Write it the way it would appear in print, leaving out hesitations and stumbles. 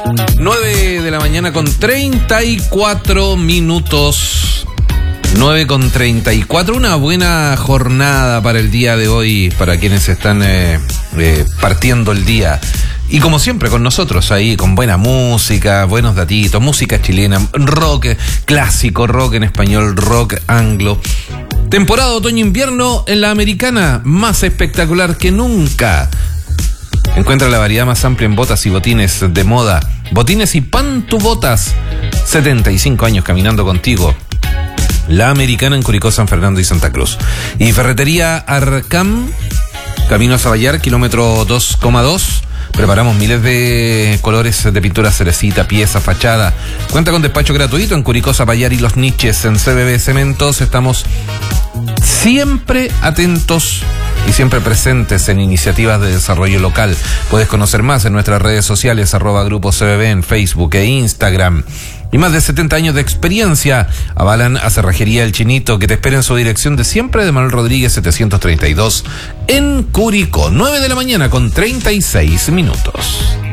9 de la mañana con 34 minutos. 9:34. Una buena jornada para el día de hoy, para quienes están partiendo el día. Y como siempre con nosotros ahí, con buena música, buenos datitos, música chilena, rock clásico, rock en español, rock anglo. Temporada otoño-invierno en la Americana, más espectacular que nunca. Encuentra la variedad más amplia en botas y botines de moda. Botines y pantubotas. 75 años caminando contigo. La Americana en Curicó, San Fernando y Santa Cruz. Y Ferretería Arcam, camino a Saballar, kilómetro 2,2. Preparamos miles de colores de pintura cerecita, pieza, fachada. Cuenta con despacho gratuito en Curicó, Zapallar y Los Niches. En CBB Cementos estamos siempre atentos y siempre presentes en iniciativas de desarrollo local. Puedes conocer más en nuestras redes sociales, @Grupo CBB en Facebook e Instagram. Y más de 70 años de experiencia avalan a Cerrajería El Chinito, que te espera en su dirección de siempre, de Manuel Rodríguez 732 en Curicó. 9 de la mañana con 36 minutos.